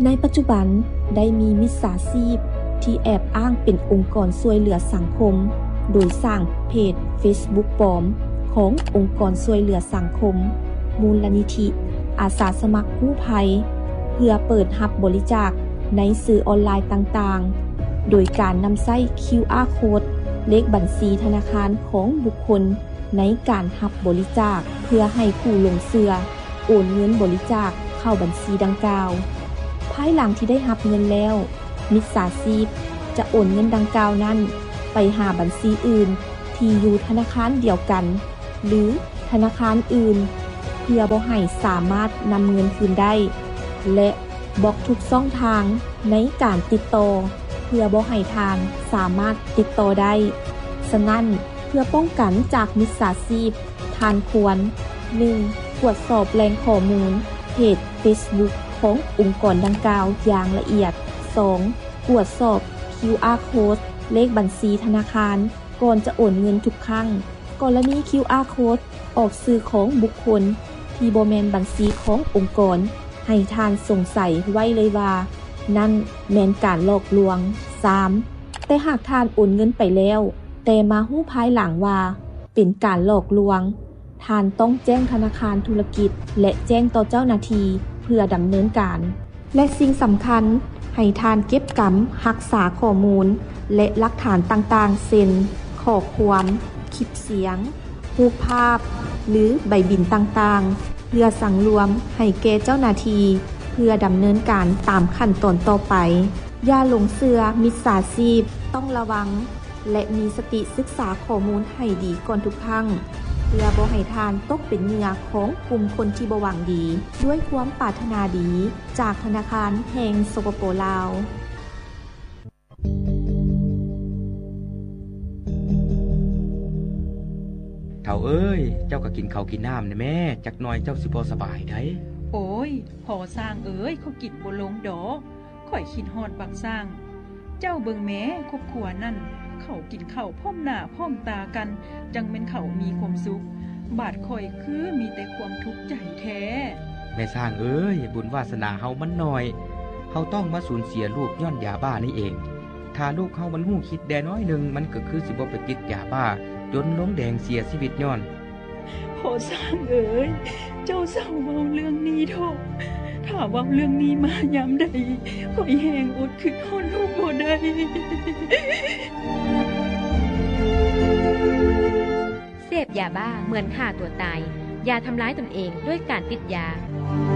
ในปัจจุบันได้มีมิจฉาชีพที่แอบอ้างเป็นองค์กรช่วยเหลือสังคมโดยสร้างเพจ Facebook ปลอมขององค์กรช่วยเหลือสังคมมูลนิธิอาสาสมัครกู้ภัยเพื่อเปิดรับบริจาคในสื่อออนไลน์ต่างๆโดยการนำใช้ QR Code เลขบัญชีธนาคารของบุคคลในการรับบริจาคเพื่อให้ผู้ลงเชื่อโอนเงินบริจาคเข้าบัญชีดังกล่าวภายหลังที่ได้รับเงินแล้วมิจฉาชีพจะโอนเงินดังกล่าวนั้นไปหาบัญชีอื่นที่อยู่ธนาคารเดียวกันหรือธนาคารอื่นเพื่อบ่ให้สามารถนำเงินคืนได้และบล็อกทุกช่องทางในการติดต่อเพื่อบ่ให้ทางสามารถติดต่อได้ฉะนั้นเพื่อป้องกันจากมิจฉาชีพท่านควร 1. ตรวจสอบแหล่งข้อมูลเพจ Facebook ขององค์กรดังกล่าวอย่างละเอียด 2. ตรวจสอบ QR Code เลขบัญชีธนาคารก่อนจะโอนเงินทุกครั้งกรณี QR Code ออกสื่อของบุคคลที่บ่แม่นบัญชีขององค์กรให้ท่านสงสัยไว้เลยว่านั่นแม่นการหลอกลวง 3. แต่หากท่านโอนเงินไปแล้วแต่มาฮู้ภายหลังว่าเป็นการหลอกลวงท่านต้องแจ้งธนาคารธุรกิจและแจ้งต่อเจ้าหน้าที่เพื่อดำเนินการและสิ่งสำคัญให้ท่านเก็บกำรักษาข้อมูลและหลักฐานต่างๆเช่นข้อความคลิปเสียงรูปภาพหรือใบบิณต่างๆเพื่อสั่งรวมให้แก่เจ้าหน้าที่เพื่อดำเนินการตามขั้นตอนต่อไปอย่าหลงเชื่อมิจฉาชีพต้องระวังและมีสติศึกษาข้อมูลให้ดีก่อนทุกครั้งเพื่อบ่ให้ทานตกเป็นเหยื่อของกลุ่มคนที่บ่หวังดีด้วยความปรารถนาดีจากธนาคารแห่งสปป.ลาวเฒ่าเอ้ยเจ้าก็กินข้าวกินน้ำนะแม่จักหน่อยเจ้าสิบ่สบายได้โอ้ยพอสร้างเอ้ยเขากินบ่ลงดอกข่อยคิดฮอดบักสร้างเจ้าเบิ่งแม้ครอบครัวนั่นเขากินข้าวพร้อมหน้าพร้อมตากันจังแม่นเขามีความสุขบาดข่อยคือมีแต่ความทุกข์ใจแท้แม่สร้างเอ้ยบุญวาสนาเฮามันน้อยเฮาต้องมาสูญเสียลูกย้อนยาบ้านี่เองถ้าลูกเฮามันฮู้คิดแดน้อยนึงมันก็คือสิบ่ไปติดยาบ้าจนล้มแดงเสียชีวิตย้อนพอสร้างเอ้ยเจ้าเศร้าเว้าเรื่องนี้เถอะถ้าเว้าเรื่องนี้มายามใดข่อยแฮงอดคิดฮอดลูกบ่ได้เสพยาบ้าเหมือนฆ่าตัวตายอย่าทำร้ายตนเองด้วยการติดยา